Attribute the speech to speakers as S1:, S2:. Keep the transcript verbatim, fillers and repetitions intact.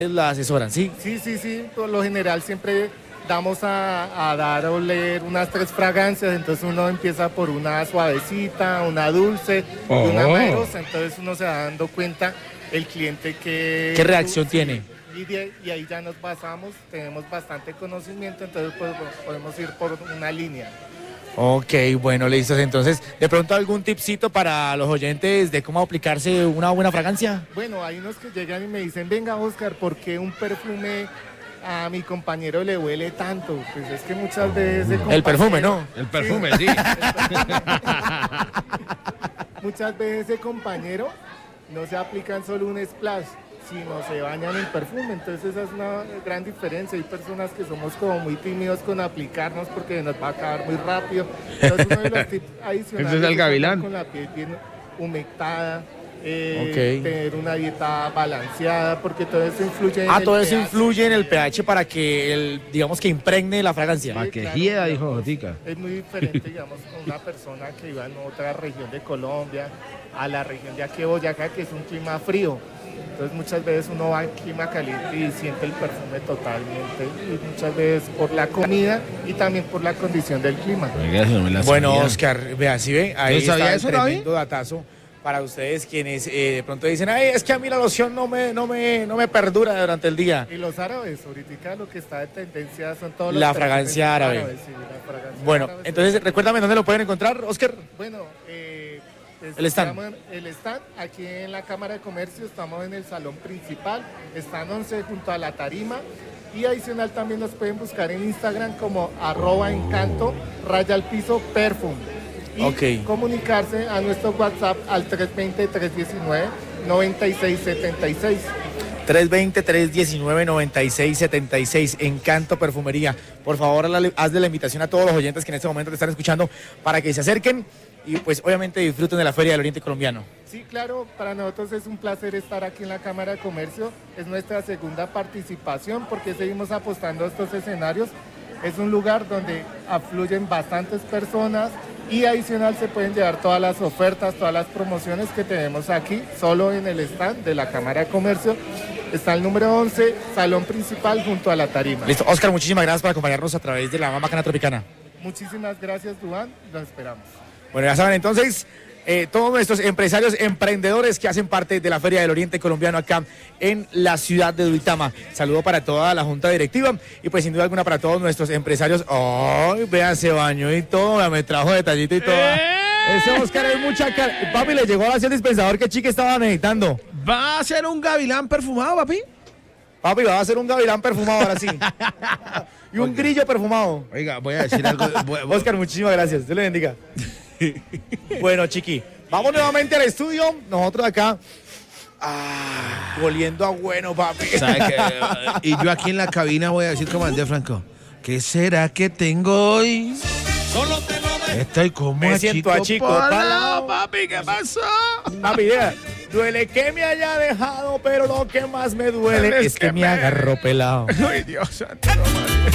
S1: la asesoran, ¿sí?
S2: Sí, sí, sí, por lo general siempre damos a, a dar a oler unas tres fragancias, entonces uno empieza por una suavecita, una dulce,
S1: Oh.
S2: una maerosa, entonces uno se va dando cuenta el cliente que...
S1: ¿Qué reacción
S2: sí,
S1: tiene?
S2: Y, de- y ahí ya nos basamos, tenemos bastante conocimiento, entonces pues, podemos ir por una línea.
S1: Ok, bueno, listo. Entonces, ¿de pronto algún tipcito para los oyentes de cómo aplicarse una buena fragancia?
S2: Bueno, hay unos que llegan y me dicen, venga Oscar, ¿por qué un perfume a mi compañero le huele tanto? Pues es que muchas veces...
S1: El perfume, ¿no?
S3: El perfume, sí.
S2: el perfume. Muchas veces ese compañero no se aplican solo un splash, sino se bañan en perfume, entonces esa es una gran diferencia. Hay personas que somos como muy tímidos con aplicarnos porque nos va a acabar muy rápido. Entonces uno de los tips adicionales
S3: Ese es el gavilán.
S2: con la piel bien humectada, eh,
S1: Ok.
S2: tener una dieta balanceada, porque todo eso influye en
S1: Ah,
S2: el
S1: todo eso
S2: pH.
S1: influye en el pH para que, el, digamos, que impregne la fragancia.
S3: Para que
S2: claro,
S3: hieda,
S2: digamos,
S3: dijo Jotica.
S2: Es muy diferente, digamos, con una persona que iba en otra región de Colombia, a la región de aquí de Boyacá, que es un clima frío. Entonces muchas veces uno va en clima caliente y siente el perfume totalmente. Y muchas veces por la comida y también por la condición del clima.
S3: Oiga, eso no me la
S1: Bueno,
S3: sabía.
S1: Oscar, vea, ¿sí ve? Ahí
S3: ¿Usted sabía
S1: está el
S3: eso, David?
S1: tremendo datazo para ustedes quienes eh, de pronto dicen, ay, es que a mí la loción no me, no me, no me perdura durante el día.
S2: Y los árabes, ahorita lo que está de tendencia son todos los
S1: La
S2: perfumes
S1: fragancia árabe.
S2: sí, la fragancia
S1: Bueno,
S2: árabe.
S1: entonces recuérdame dónde lo pueden encontrar, Oscar.
S2: Bueno, eh, pues,
S1: El stand.
S2: estamos en- el stand, aquí en la Cámara de Comercio, estamos en el salón principal, están once junto a la tarima, y adicional también nos pueden buscar en Instagram como arroba encanto raya al piso perfum. Y
S1: Ok.
S2: comunicarse a nuestro WhatsApp al tres dos cero, tres uno nueve, nueve seis siete seis.
S1: tres dos cero, tres uno nueve, nueve seis siete seis, Encanto Perfumería. Por favor, hazle- hazle la invitación a todos los oyentes que en este momento te están escuchando para que se acerquen y pues obviamente disfruten de la Feria del Oriente Colombiano.
S2: Sí, claro, para nosotros es un placer estar aquí en la Cámara de Comercio. Es nuestra segunda participación porque seguimos apostando a estos escenarios. Es un lugar donde afluyen bastantes personas y adicional se pueden llevar todas las ofertas, todas las promociones que tenemos aquí, solo en el stand de la Cámara de Comercio. Está el número once, salón principal junto a la tarima.
S1: Listo, Oscar, muchísimas gracias por acompañarnos a través de la Bacana Tropicana.
S2: Muchísimas gracias, Duván. Los esperamos.
S1: Bueno, ya saben entonces, eh, todos nuestros empresarios, emprendedores que hacen parte de la Feria del Oriente Colombiano acá en la ciudad de Duitama. Saludo para toda la junta directiva y pues sin duda alguna para todos nuestros empresarios. ¡Ay, vean, se bañó y todo! vea, Me trajo detallito y todo. Ese Oscar es mucha cara. Papi, le llegó a hacer el dispensador que chica estaba necesitando.
S3: ¿Va a ser un gavilán perfumado, papi?
S1: Papi, va a ser un gavilán perfumado ahora sí. Y un grillo perfumado.
S3: Oiga, voy a decir algo. voy- voy-
S1: Oscar, muchísimas gracias. Dios le bendiga. Bueno, chiqui, vamos nuevamente al estudio. Nosotros acá, ah, oliendo a bueno, papi.
S3: ¿Sabe qué? Y yo aquí en la cabina voy a decir como Andrés Franco, ¿qué será que tengo hoy? Estoy como
S1: Me siento a chico
S3: Polo,
S1: palao.
S3: papi, ¿qué pasó?
S1: Papi, vea, duele que me haya dejado, pero lo que más me duele
S3: Es
S1: es que
S3: que
S1: me
S3: me-
S1: agarró pelado.
S3: Ay, Dios santo.